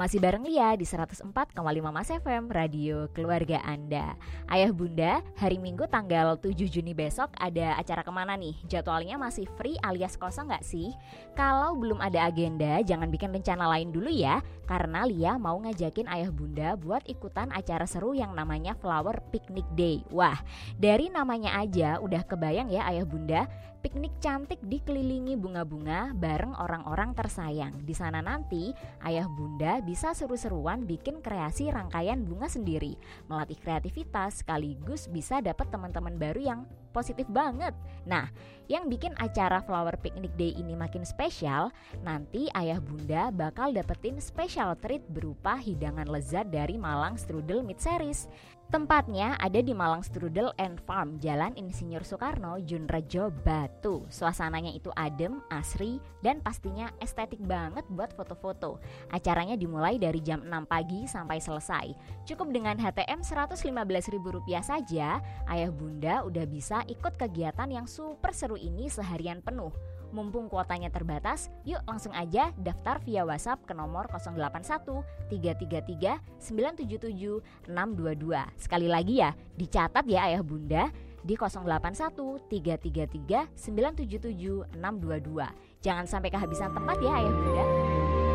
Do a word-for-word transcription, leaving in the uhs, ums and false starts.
Masih bareng Lia di seratus empat koma lima Mas F M, radio keluarga Anda. Ayah bunda, hari Minggu tanggal tujuh Juni besok ada acara kemana nih? Jadwalnya masih free alias kosong gak sih? Kalau belum ada agenda, jangan bikin rencana lain dulu ya. Karena Lia mau ngajakin ayah bunda buat ikutan acara seru yang namanya Flower Picnic Day. Wah, dari namanya aja udah kebayang ya ayah bunda. Piknik cantik dikelilingi bunga-bunga bareng orang-orang tersayang. Di sana nanti ayah bunda bisa seru-seruan bikin kreasi rangkaian bunga sendiri, melatih kreativitas sekaligus bisa dapat teman-teman baru yang positif banget. Nah, yang bikin acara Flower Picnic Day ini makin spesial, nanti ayah bunda bakal dapetin special treat berupa hidangan lezat dari Malang Strudel Meat Series. Tempatnya ada di Malang Strudel and Farm, Jalan Insinyur Soekarno, Junrejo, Batu. Suasananya itu adem, asri, dan pastinya estetik banget buat foto-foto. Acaranya dimulai dari jam enam pagi sampai selesai. Cukup dengan H T M seratus lima belas ribu rupiah saja, ayah bunda udah bisa ikut kegiatan yang super seru ini seharian penuh. Mumpung kuotanya terbatas, yuk langsung aja daftar via WhatsApp ke nomor nol delapan satu tiga tiga tiga sembilan tujuh tujuh enam dua dua. Sekali lagi ya, dicatat ya ayah bunda di nol delapan satu tiga tiga tiga sembilan tujuh tujuh enam dua dua. Jangan sampai kehabisan tempat ya ayah bunda.